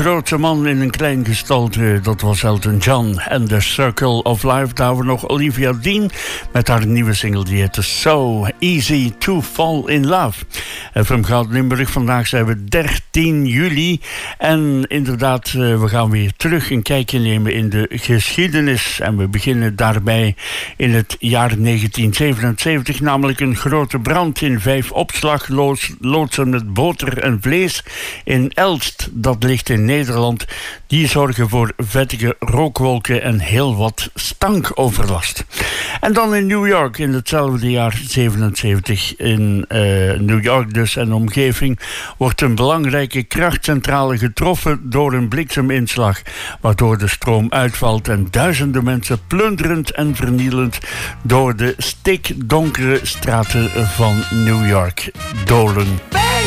grote man in een klein gestalte, dat was Elton John. En The Circle of Life, daar we nog Olivia Dean met haar nieuwe single, die heette So Easy to Fall in Love. FM Goud Limburg, vandaag zijn we 13 juli. En inderdaad, we gaan weer terug een kijkje nemen in de geschiedenis. En we beginnen daarbij in het jaar 1977, namelijk een grote brand in 5 opslagloodsen met boter en vlees in Elst. Dat ligt in Nederland. Die zorgen voor vettige rookwolken en heel wat stankoverlast. En dan in New York, in hetzelfde jaar 77, in New York dus en omgeving, wordt een belangrijke krachtcentrale getroffen door een blikseminslag, waardoor de stroom uitvalt en duizenden mensen plunderend en vernielend door de stikdonkere straten van New York dolen.